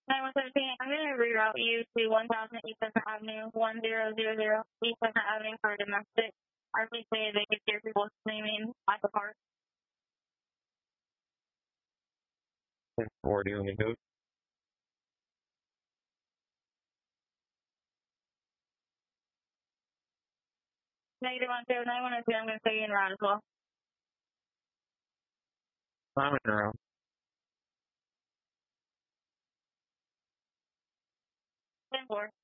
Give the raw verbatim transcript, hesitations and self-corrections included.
nine one seven, I'm going to reroute you to one thousand East Pleasant Avenue, one zero zero zero East Pleasant Avenue for domestic. Our police say they could hear people screaming at the park. forty on the go. Negative one zero nine one zero two, I'm going to say you in route as well. I'm in around. ten four.